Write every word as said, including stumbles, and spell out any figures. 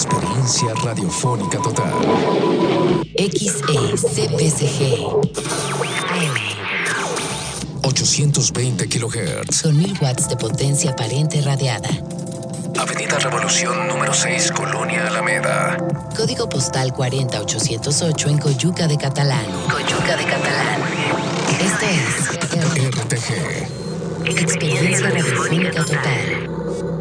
Experiencia radiofónica total. X E C P C G A M ochocientos veinte kilohertz. con mil watts de potencia aparente radiada. Avenida Revolución número seis, Colonia Alameda. Código postal cuarenta mil ochocientos ocho en Coyuca de Catalán. Coyuca de Catalán. Esto es R T G. Experiencia radiofónica total.